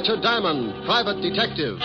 Richard Diamond, Private Detective.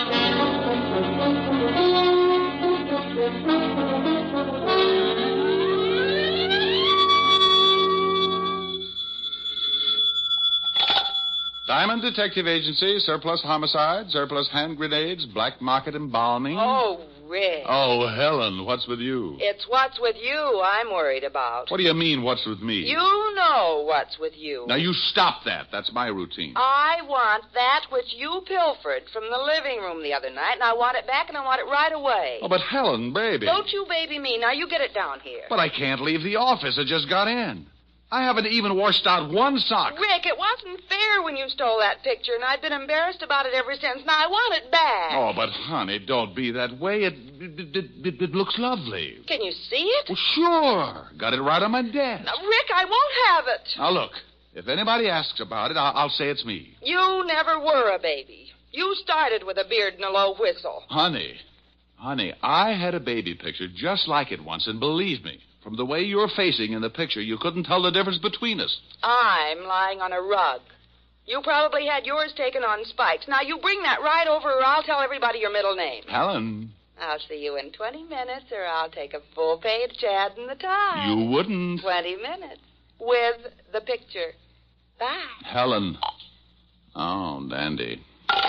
Diamond Detective Agency, surplus homicide, surplus hand grenades, black market embalming. Oh, Rick. Oh, Helen, what's with you? It's what's with you I'm worried about. What do you mean, what's with me? You know what's with you. Now, you stop that. That's my routine. I want that which you pilfered from the living room the other night, and I want it back, and I want it right away. Oh, but Helen, baby. Don't you baby me. Now, you get it down here. But I can't leave the office. I just got in. I haven't even washed out one sock. Rick, it wasn't fair when you stole that picture, and I've been embarrassed about it ever since. Now, I want it back. Oh, but, honey, don't be that way. It looks lovely. Can you see it? Well, sure. Got it right on my desk. Now, Rick, I won't have it. Now, look. If anybody asks about it, I'll say it's me. You never were a baby. You started with a beard and a low whistle. Honey, I had a baby picture just like it once, and believe me, from the way you're facing in the picture, you couldn't tell the difference between us. I'm lying on a rug. You probably had yours taken on spikes. Now, you bring that right over, or I'll tell everybody your middle name. Helen. I'll see you in 20 minutes, or I'll take a full-page ad in the Times. You wouldn't. 20 minutes. With the picture. Bye. Helen. Oh, dandy.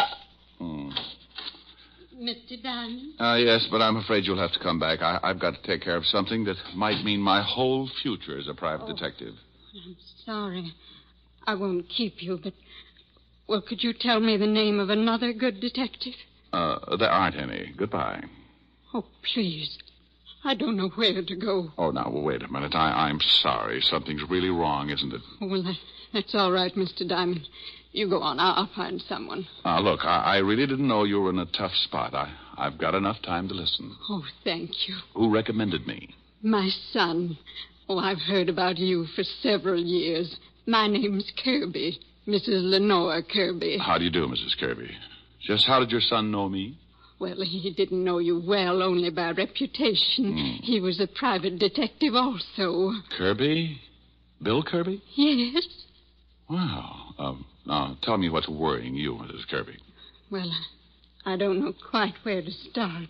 Mr. Diamond? Yes, but I'm afraid you'll have to come back. I've got to take care of something that might mean my whole future as a private detective. I'm sorry. I won't keep you, but... Well, could you tell me the name of another good detective? There aren't any. Goodbye. Oh, please. I don't know where to go. Oh, now, wait a minute. I'm sorry. Something's really wrong, isn't it? Oh, well, that's all right, Mr. Diamond. You go on. I'll find someone. Look, I really didn't know you were in a tough spot. I've got enough time to listen. Oh, thank you. Who recommended me? My son. Oh, I've heard about you for several years. My name's Kirby, Mrs. Lenore Kirby. How do you do, Mrs. Kirby? Just how did your son know me? Well, he didn't know you well, only by reputation. He was a private detective also. Kirby? Bill Kirby? Yes. Wow. Now, tell me what's worrying you, Mrs. Kirby. Well, I don't know quite where to start.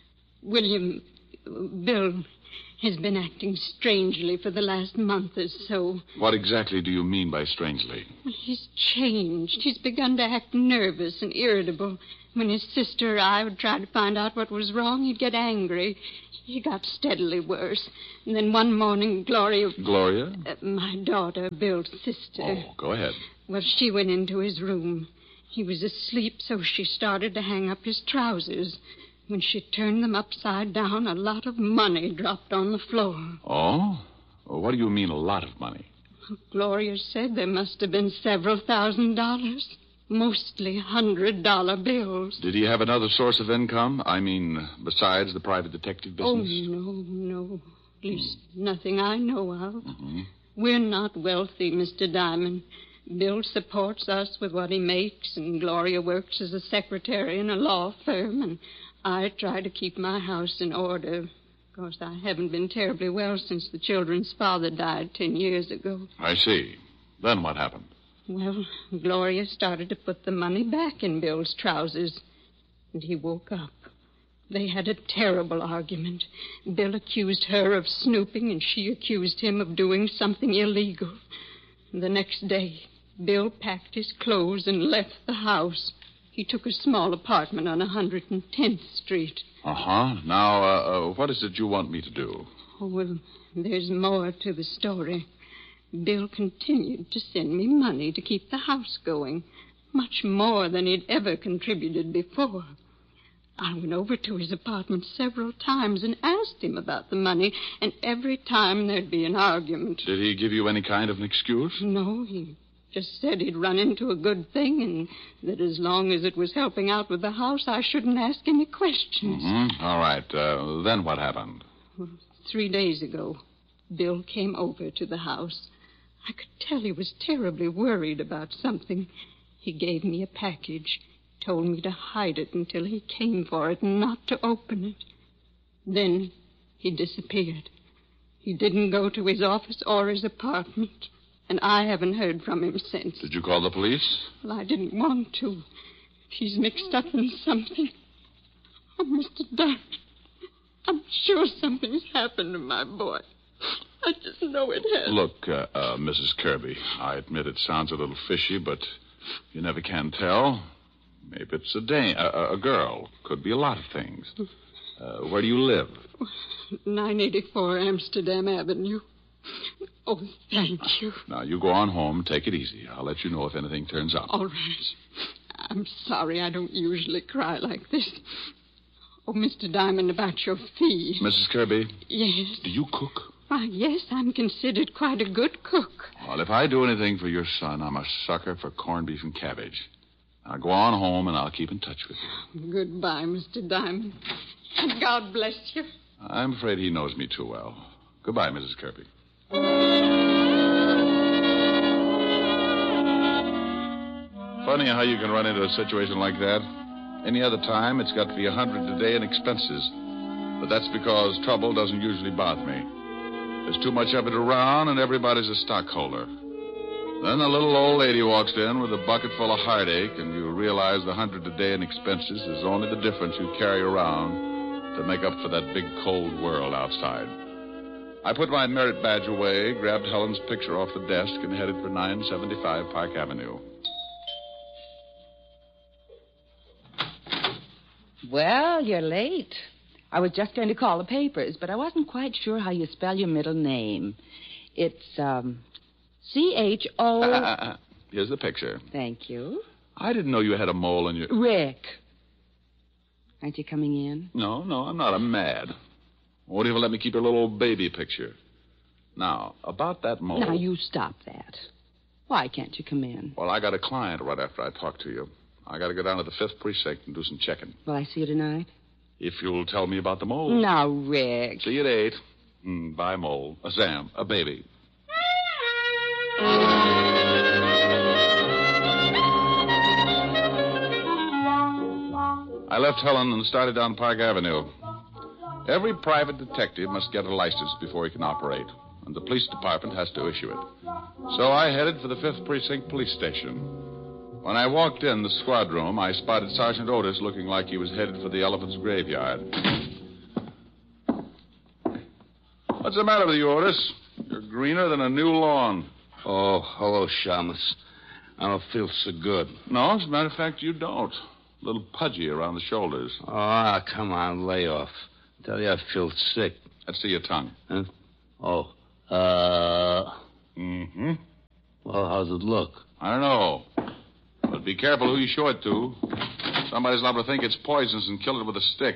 Bill has been acting strangely for the last month or so. What exactly do you mean by strangely? Well, he's changed. He's begun to act nervous and irritable. When his sister or I would try to find out what was wrong, he'd get angry. He got steadily worse. And then one morning, Gloria... Gloria? My daughter, Bill's sister. Oh, go ahead. Well, she went into his room. He was asleep, so she started to hang up his trousers. When she turned them upside down, a lot of money dropped on the floor. Oh? Well, what do you mean, a lot of money? Gloria said there must have been several $1,000s. Mostly $100 bills. Did he have another source of income? I mean, besides the private detective business? Oh, no. At least nothing I know of. Mm-hmm. We're not wealthy, Mr. Diamond. Bill supports us with what he makes, and Gloria works as a secretary in a law firm, and I try to keep my house in order. Of course, I haven't been terribly well since the children's father died 10 years ago. I see. Then what happened? Well, Gloria started to put the money back in Bill's trousers, and he woke up. They had a terrible argument. Bill accused her of snooping, and she accused him of doing something illegal. The next day, Bill packed his clothes and left the house. He took a small apartment on 110th Street. Uh-huh. Now, what is it you want me to do? Oh, well, there's more to the story. Bill continued to send me money to keep the house going, much more than he'd ever contributed before. I went over to his apartment several times and asked him about the money, and every time there'd be an argument. Did he give you any kind of an excuse? No, he just said he'd run into a good thing and that as long as it was helping out with the house, I shouldn't ask any questions. Mm-hmm. All right. Then what happened? Well, 3 days ago, Bill came over to the house. I could tell he was terribly worried about something. He gave me a package, told me to hide it until he came for it and not to open it. Then he disappeared. He didn't go to his office or his apartment, and I haven't heard from him since. Did you call the police? Well, I didn't want to. She's mixed up in something. Oh, Mr. Diamond, I'm sure something's happened to my boy. I just know it has. Look, Mrs. Kirby, I admit it sounds a little fishy, but you never can tell. Maybe it's a girl. Could be a lot of things. Where do you live? 984 Amsterdam Avenue. Oh, thank you. Now, you go on home. Take it easy. I'll let you know if anything turns up. All right. I'm sorry I don't usually cry like this. Oh, Mr. Diamond, about your fee. Mrs. Kirby? Yes. Do you cook? Why, yes, I'm considered quite a good cook. Well, if I do anything for your son, I'm a sucker for corned beef and cabbage. Now, go on home, and I'll keep in touch with you. Goodbye, Mr. Diamond. And God bless you. I'm afraid he knows me too well. Goodbye, Mrs. Kirby. Funny how you can run into a situation like that. Any other time, it's got to be $100 a day in expenses. But that's because trouble doesn't usually bother me. There's too much of it around, and everybody's a stockholder. Then a little old lady walks in with a bucket full of heartache, and you realize the $100 a day in expenses is only the difference you carry around to make up for that big, cold world outside. I put my merit badge away, grabbed Helen's picture off the desk, and headed for 975 Park Avenue. Well, you're late. I was just going to call the papers, but I wasn't quite sure how you spell your middle name. It's, C-H-O... Here's the picture. Thank you. I didn't know you had a mole in your... Rick. Aren't you coming in? No, I'm not. I'm mad. Won't even let me keep your little old baby picture. Now, about that mole... Now, you stop that. Why can't you come in? Well, I got a client right after I talk to you. I got to go down to the 5th precinct and do some checking. Will I see you tonight? If you'll tell me about the mole. Now, Rick. See you at 8. Bye, mole. Sam, a baby. I left Helen and started down Park Avenue. Every private detective must get a license before he can operate, and the police department has to issue it. So I headed for the 5th Precinct Police Station. When I walked in the squad room, I spotted Sergeant Otis looking like he was headed for the elephant's graveyard. What's the matter with you, Otis? You're greener than a new lawn. Oh, hello, Shamus. I don't feel so good. No, as a matter of fact, you don't. A little pudgy around the shoulders. Oh, come on, lay off. I tell you, I feel sick. Let's see your tongue. Huh? Oh, Mm-hmm. Well, how's it look? I don't know. But be careful who you show it to. Somebody's liable to think it's poisonous and kill it with a stick.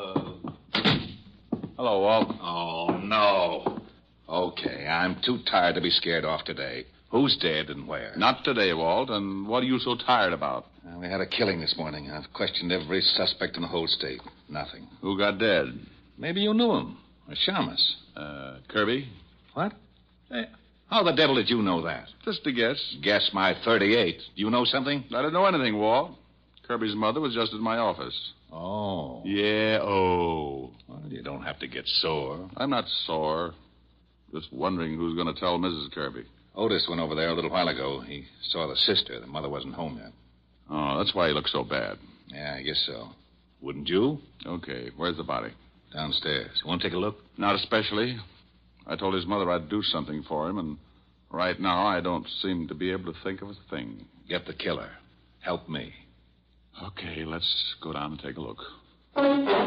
Hello, Walt. Oh, no. Okay, I'm too tired to be scared off today. Who's dead and where? Not today, Walt. And what are you so tired about? We had a killing this morning. I've questioned every suspect in the whole state. Nothing. Who got dead? Maybe you knew him. A Shamus. Kirby? What? Hey, how the devil did you know that? Just a guess. Guess my 38. Do you know something? I didn't know anything, Walt. Kirby's mother was just at my office. Oh. Yeah, oh. Well, you don't have to get sore. I'm not sore. Just wondering who's going to tell Mrs. Kirby. Otis went over there a little while ago. He saw the sister. The mother wasn't home yet. Oh, that's why he looks so bad. Yeah, I guess so. Wouldn't you? Okay, where's the body? Downstairs. You want to take a look? Not especially. I told his mother I'd do something for him, and right now I don't seem to be able to think of a thing. Get the killer. Help me. Okay, let's go down and take a look.